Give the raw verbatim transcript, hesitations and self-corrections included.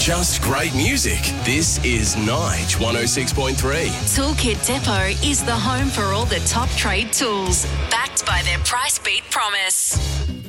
just great music. This is Nige one oh six point three. Toolkit Depot is the home for all the top trade tools, backed by their price beat promise.